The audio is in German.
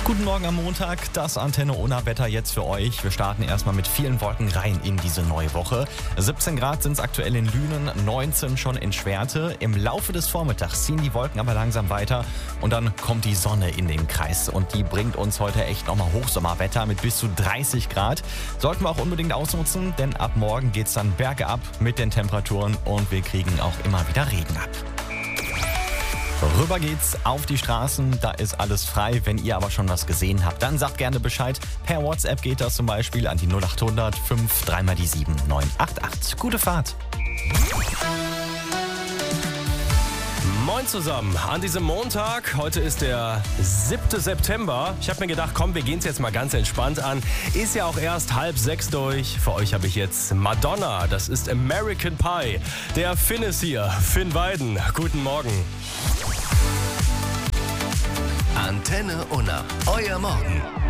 Guten Morgen am Montag, das Antenne Unna Wetter jetzt für euch. Wir starten erstmal mit vielen Wolken rein in diese neue Woche. 17 Grad sind es aktuell in Lünen, 19 schon in Schwerte. Im Laufe des Vormittags ziehen die Wolken aber langsam weiter und dann kommt die Sonne in den Kreis. Und die bringt uns heute echt nochmal Hochsommerwetter mit bis zu 30 Grad. Sollten wir auch unbedingt ausnutzen, denn ab morgen geht's dann bergab mit den Temperaturen und wir kriegen auch immer wieder Regen ab. Rüber geht's auf die Straßen, da ist alles frei. Wenn ihr aber schon was gesehen habt, dann sagt gerne Bescheid. Per WhatsApp geht das zum Beispiel an die 0800 5 3 mal die 7 988. Gute Fahrt! Moin zusammen, an diesem Montag, heute ist der 7. September. Ich habe mir gedacht, komm, wir gehen es jetzt mal ganz entspannt an. Ist ja auch erst 5:30 durch. Für euch habe ich jetzt Madonna, das ist American Pie. Der Finn ist hier, Finn Weiden. Guten Morgen. Antenne Unna, euer Morgen.